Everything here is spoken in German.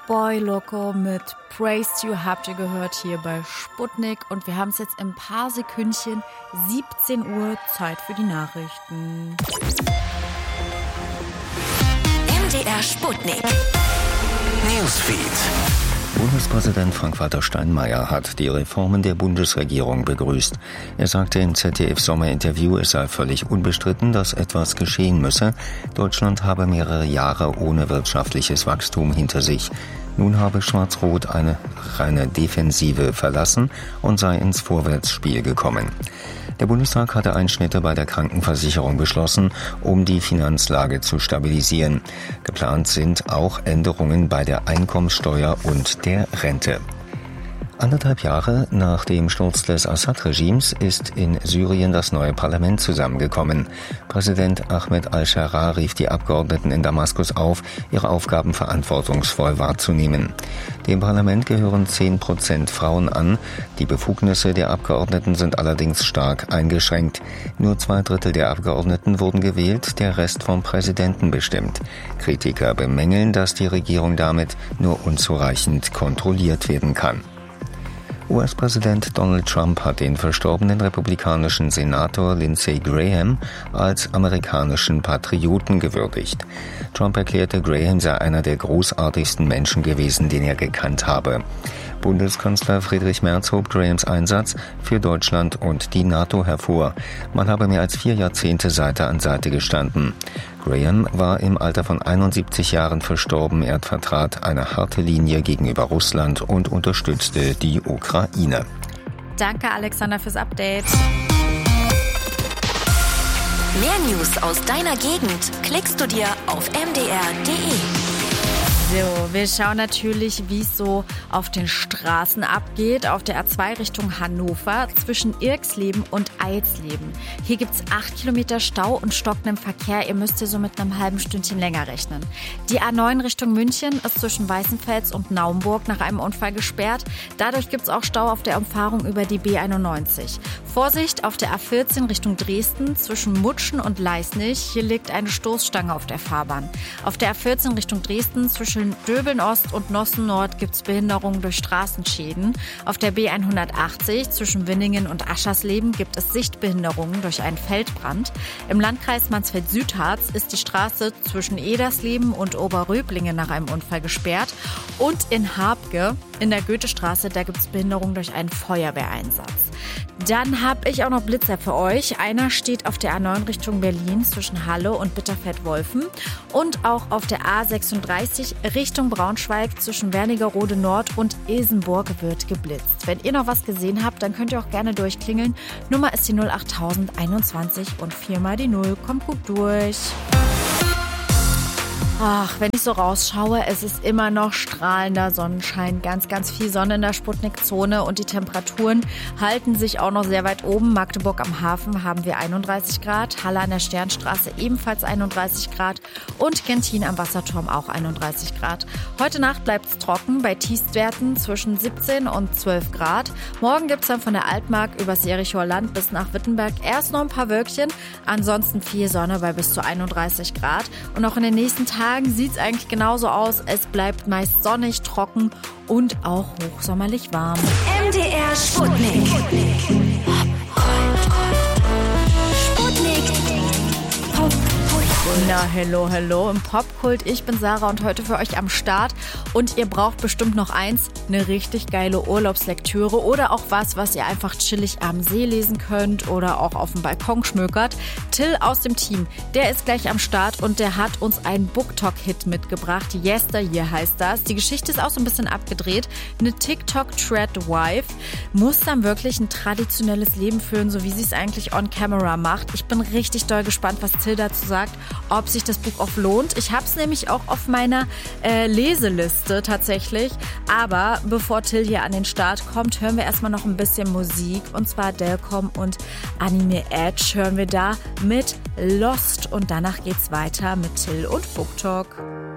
Boy Loco mit Praise You habt ihr gehört hier bei Sputnik. Und wir haben es jetzt in ein paar Sekündchen, 17 Uhr, Zeit für die Nachrichten. MDR Sputnik. Newsfeed. Bundespräsident Frank-Walter Steinmeier hat die Reformen der Bundesregierung begrüßt. Er sagte im ZDF-Sommerinterview, es sei völlig unbestritten, dass etwas geschehen müsse. Deutschland habe mehrere Jahre ohne wirtschaftliches Wachstum hinter sich. Nun habe Schwarz-Rot eine reine Defensive verlassen und sei ins Vorwärtsspiel gekommen. Der Bundestag hatte Einschnitte bei der Krankenversicherung beschlossen, um die Finanzlage zu stabilisieren. Geplant sind auch Änderungen bei der Einkommenssteuer und der Rente. 1,5 Jahre nach dem Sturz des Assad-Regimes ist in Syrien das neue Parlament zusammengekommen. Präsident Ahmed al-Sharaa rief die Abgeordneten in Damaskus auf, ihre Aufgaben verantwortungsvoll wahrzunehmen. Dem Parlament gehören 10% Frauen an. Die Befugnisse der Abgeordneten sind allerdings stark eingeschränkt. Nur 2/3 der Abgeordneten wurden gewählt, der Rest vom Präsidenten bestimmt. Kritiker bemängeln, dass die Regierung damit nur unzureichend kontrolliert werden kann. US-Präsident Donald Trump hat den verstorbenen republikanischen Senator Lindsey Graham als amerikanischen Patrioten gewürdigt. Trump erklärte, Graham sei einer der großartigsten Menschen gewesen, den er gekannt habe. Bundeskanzler Friedrich Merz hob Grahams Einsatz für Deutschland und die NATO hervor. Man habe mehr als 4 Jahrzehnte Seite an Seite gestanden. Graham war im Alter von 71 Jahren verstorben. Er vertrat eine harte Linie gegenüber Russland und unterstützte die Ukraine. Danke, Alexander, fürs Update. Mehr News aus deiner Gegend klickst du dir auf mdr.de. So, wir schauen natürlich, wie es so auf den Straßen abgeht. Auf der A2 Richtung Hannover zwischen Irxleben und Eilsleben. Hier gibt es 8 Kilometer Stau und stockendem Verkehr. Ihr müsst hier so mit einem halben Stündchen länger rechnen. Die A9 Richtung München ist zwischen Weißenfels und Naumburg nach einem Unfall gesperrt. Dadurch gibt es auch Stau auf der Umfahrung über die B91. Vorsicht auf der A14 Richtung Dresden zwischen Mutschen und Leisnig. Hier liegt eine Stoßstange auf der Fahrbahn. Auf der A14 Richtung Dresden zwischen Döbeln Ost und Nossen Nord gibt es Behinderungen durch Straßenschäden. Auf der B180 zwischen Winningen und Aschersleben gibt es Sichtbehinderungen durch einen Feldbrand. Im Landkreis Mansfeld-Südharz ist die Straße zwischen Edersleben und Oberröblingen nach einem Unfall gesperrt. Und in Habge in der Goethestraße, da gibt es Behinderungen durch einen Feuerwehreinsatz. Dann habe ich auch noch Blitzer für euch. Einer steht auf der A9 Richtung Berlin zwischen Halle und Bitterfeld-Wolfen und auch auf der A36 Richtung Braunschweig zwischen Wernigerode Nord und Ilsenburg wird geblitzt. Wenn ihr noch was gesehen habt, dann könnt ihr auch gerne durchklingeln. Nummer ist die 08021 und 4 mal die 0. Kommt gut durch. Ach, wenn ich so rausschaue, es ist immer noch strahlender Sonnenschein, ganz, ganz viel Sonne in der Sputnik-Zone und die Temperaturen halten sich auch noch sehr weit oben. Magdeburg am Hafen haben wir 31 Grad, Halle an der Sternstraße ebenfalls 31 Grad und Gentin am Wasserturm auch 31 Grad. Heute Nacht bleibt es trocken bei Tiefstwerten zwischen 17 und 12 Grad. Morgen gibt es dann von der Altmark übers Jerichoer Land bis nach Wittenberg erst noch ein paar Wölkchen, ansonsten viel Sonne bei bis zu 31 Grad und auch in den nächsten Tagen sieht es eigentlich genauso aus. Es bleibt meist sonnig, trocken und auch hochsommerlich warm. MDR Sputnik. Na, hello, im Popkult. Ich bin Sarah und heute für euch am Start. Und ihr braucht bestimmt noch eins, eine richtig geile Urlaubslektüre oder auch was ihr einfach chillig am See lesen könnt oder auch auf dem Balkon schmökert. Till aus dem Team, der ist gleich am Start und der hat uns einen BookTok-Hit mitgebracht. Yesteryear heißt das. Die Geschichte ist auch so ein bisschen abgedreht. Eine TikTok-Thread-Wife muss dann wirklich ein traditionelles Leben führen, so wie sie es eigentlich on camera macht. Ich bin richtig doll gespannt, was Till dazu sagt, ob sich das Buch auch lohnt. Ich habe es nämlich auch auf meiner Leseliste tatsächlich. Aber bevor Till hier an den Start kommt, hören wir erstmal noch ein bisschen Musik. Und zwar Delcom und Anime Edge hören wir da mit Lost. Und danach geht's weiter mit Till und BookTok.